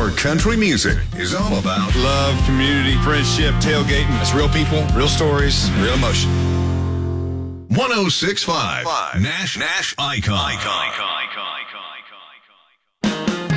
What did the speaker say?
Our country music is all about love, community, friendship, tailgating. It's real people, real stories, real emotion. 106.5 Nash Icon.